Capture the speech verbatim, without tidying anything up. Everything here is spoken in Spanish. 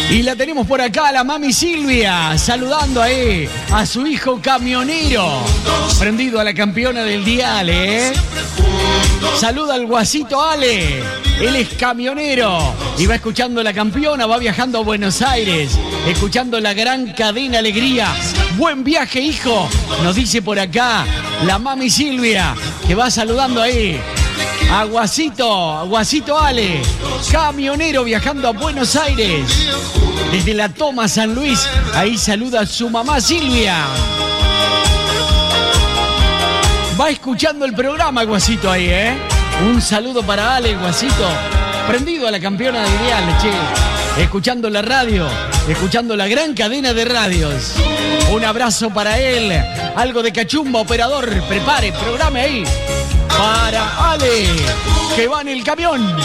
Y la tenemos por acá, la mami Silvia, saludando ahí a su hijo camionero, prendido a la campeona del dial, ¿eh? Saluda al guasito Ale, él es camionero y va escuchando la campeona, va viajando a Buenos Aires, escuchando la gran cadena Alegría. Buen viaje, hijo, nos dice por acá la mami Silvia, que va saludando ahí a Guasito, a Guasito Ale, camionero viajando a Buenos Aires. Desde la Toma San Luis, ahí saluda a su mamá Silvia. Va escuchando el programa, Guasito, ahí, ¿eh? Un saludo para Ale, Guasito. Prendido a la campeona de Ideal, che. Escuchando la radio, escuchando la gran cadena de radios. Un abrazo para él. Algo de cachumba, operador. Prepare, programe ahí. Para Ale, que va en el camión.